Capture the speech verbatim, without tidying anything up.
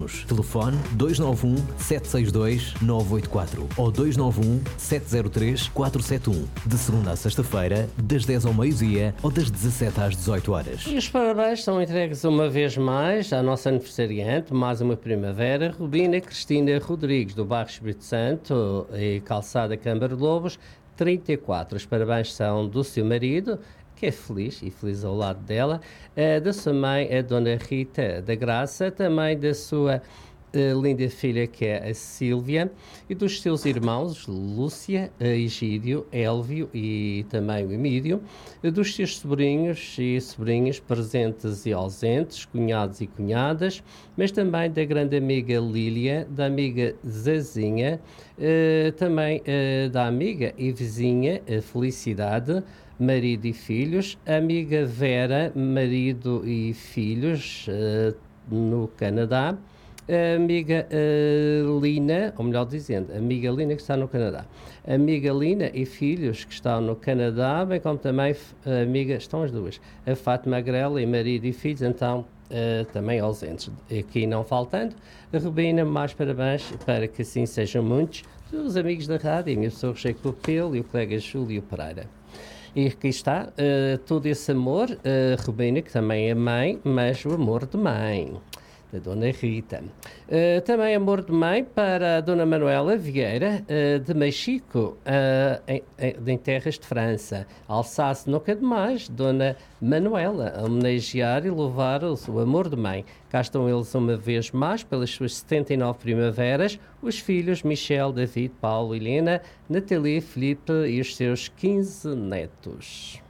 anos. Telefone dois nove um, sete seis dois, nove oito quatro ou dois nove um, sete zero três, quatro sete um. De segunda a sexta-feira, das dez ao meio-dia ou das dezassete às dezoito horas. E os parabéns são entregues uma vez mais à nossa aniversariante, mais uma primavera, Rubina Cristina Rodrigues, do bairro Espírito Santo e Calçada Câmara de Lobos, trinta e quatro. Os parabéns são do seu marido, que é feliz e feliz ao lado dela, da sua mãe, a Dona Rita da Graça, também da sua uh, linda filha, que é a Sílvia, e dos seus irmãos, Lúcia, Egídio, Élvio e também o Emílio, dos seus sobrinhos e sobrinhas presentes e ausentes, cunhados e cunhadas, mas também da grande amiga Lília, da amiga Zazinha, uh, também uh, da amiga e vizinha uh, Felicidade, marido e filhos, a amiga Vera, marido e filhos, uh, no Canadá, a amiga uh, Lina, ou melhor dizendo, a amiga Lina que está no Canadá, a amiga Lina e filhos que estão no Canadá, bem como também a amiga, estão as duas, a Fátima Grela e marido e filhos, então uh, também ausentes. Aqui não faltando, a Rubina, mais parabéns, para que assim sejam muitos, os amigos da rádio, a minha pessoa Checo Copelo e o colega Júlio Pereira. E aqui está uh, todo esse amor, uh, Rubina, que também é mãe, mas o amor de mãe, da Dona Rita. Uh, também amor de mãe para a Dona Manuela Vieira, uh, de Mexico, uh, em, em, em terras de França. Alsáce nunca demais, Dona Manuela, a homenagear e louvar o, o amor de mãe. Cá estão eles uma vez mais, pelas suas setenta e nove primaveras, os filhos Michel, David, Paulo, Helena, Natalia, Filipe e os seus quinze netos.